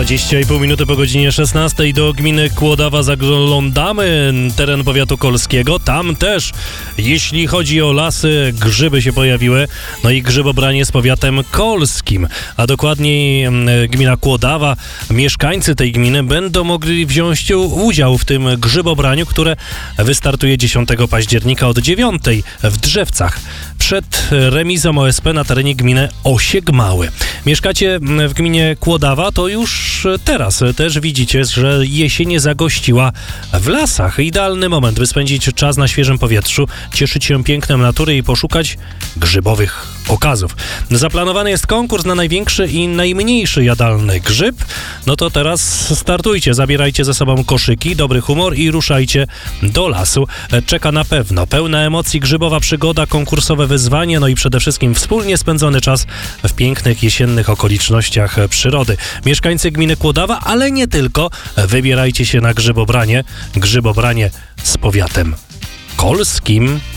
20,5 minuty po godzinie 16 do gminy Kłodawa zaglądamy, teren powiatu kolskiego. Tam też, jeśli chodzi o lasy, grzyby się pojawiły. No i grzybobranie z powiatem kolskim, a dokładniej gmina Kłodawa. Mieszkańcy tej gminy będą mogli wziąć udział w tym grzybobraniu, które wystartuje 10 października od 9 w Drzewcach przed remizą OSP na terenie gminy Osiek Mały. Mieszkacie w gminie Kłodawa, to już teraz też widzicie, że jesień zagościła w lasach. Idealny moment, by spędzić czas na świeżym powietrzu, cieszyć się pięknem natury i poszukać grzybowych okazów. Zaplanowany jest konkurs na największy i najmniejszy jadalny grzyb. No to teraz startujcie, zabierajcie ze sobą koszyki, dobry humor i ruszajcie do lasu. Czeka na pewno pełna emocji grzybowa przygoda, konkursowe wyzwanie, no i przede wszystkim wspólnie spędzony czas w pięknych jesiennych okolicznościach przyrody. Mieszkańcy gminy Kłodawa, ale nie tylko, wybierajcie się na grzybobranie z powiatem kolskim.